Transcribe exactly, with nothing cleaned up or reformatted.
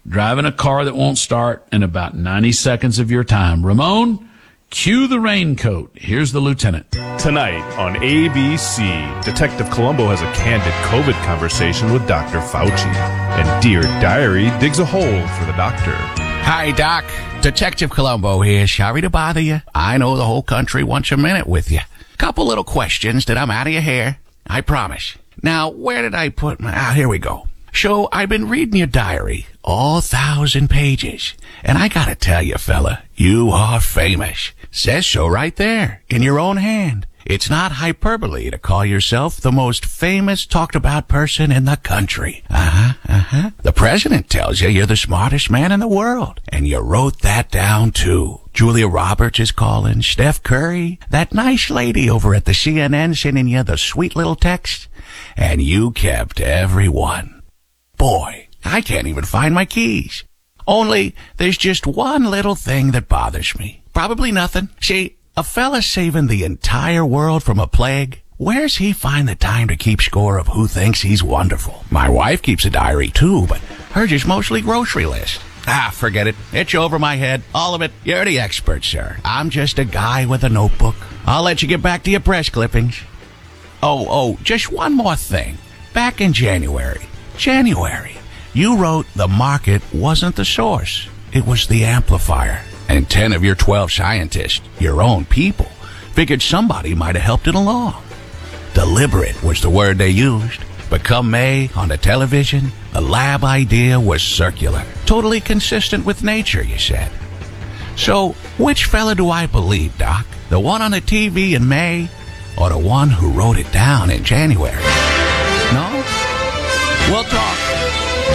driving a car that won't start in about ninety seconds of your time. Ramon, cue the raincoat. Here's the lieutenant. Tonight on A B C, Detective Columbo has a candid COVID conversation with Doctor Fauci. And Dear Diary digs a hole for the doctor. Hi, Doc. Detective Columbo here. Sorry to bother you. I know the whole country wants a minute with you. Couple little questions that I'm out of your hair. I promise. Now, where did I put my... Ah, here we go. So, I've been reading your diary, all thousand pages. And I gotta tell you, fella, you are famous. Says so right there, in your own hand. It's not hyperbole to call yourself the most famous, talked-about person in the country. Uh-huh, uh-huh. The president tells you you're the smartest man in the world. And you wrote that down, too. Julia Roberts is calling, Steph Curry, that nice lady over at the C N N sending you the sweet little text. And you kept every one. Boy, I can't even find my keys. Only, there's just one little thing that bothers me. Probably nothing. See, a fella saving the entire world from a plague, where's he find the time to keep score of who thinks he's wonderful? My wife keeps a diary too, but hers is mostly grocery list. Ah, forget it. It's over my head. All of it. You're the expert, sir. I'm just a guy with a notebook. I'll let you get back to your press clippings. Oh, oh, just one more thing. Back in January, January, you wrote the market wasn't the source. It was the amplifier. And ten of your twelve scientists, your own people, figured somebody might have helped it along. Deliberate was the word they used. But come May, on the television, the lab idea was circular. Totally consistent with nature, you said. So, which fella do I believe, Doc? The one on the T V in May, or the one who wrote it down in January? No? We'll talk.